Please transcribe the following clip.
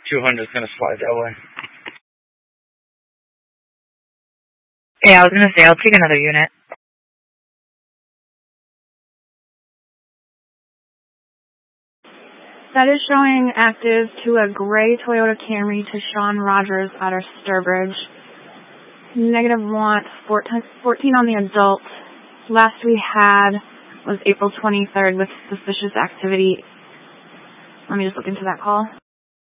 200's gonna slide that way. Yeah, I was gonna say, I'll take another unit. That is showing active to a gray Toyota Camry to Sean Rogers out of Sturbridge. Negative want, 14 on the adult. Last we had was April 23rd with suspicious activity. Let me just look into that call.